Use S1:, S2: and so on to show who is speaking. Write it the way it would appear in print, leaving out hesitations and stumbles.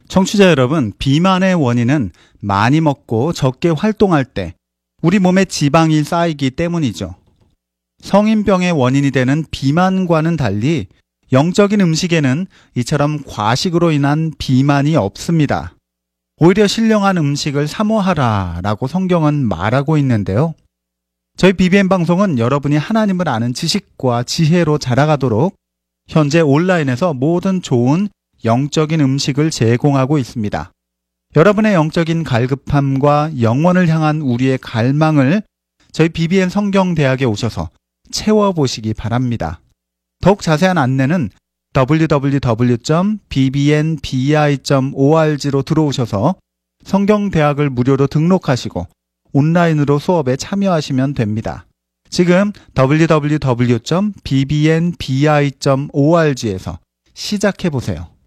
S1: 청취자 여러분, 비만의 원인은 많이 먹고 적게 활동할 때 우리 몸에 지방이 쌓이기 때문이죠. 성인병의 원인이 되는 비만과는 달리 영적인 음식에는 이처럼 과식으로 인한 비만이 없습니다. 오히려 신령한 음식을 사모하라 라고 성경은 말하고 있는데요. 저희 BBN 방송은 여러분이 하나님을 아는 지식과 지혜로 자라가도록 현재 온라인에서 모든 좋은 영적인 음식을 제공하고 있습니다. 여러분의 영적인 갈급함과 영원을 향한 우리의 갈망을 저희 BBN 성경대학에 오셔서 채워보시기 바랍니다. 더욱 자세한 안내는 www.bbnbi.org로 들어오셔서 성경대학을 무료로 등록하시고 온라인으로 수업에 참여하시면 됩니다. 지금 www.bbnbi.org에서 시작해보세요.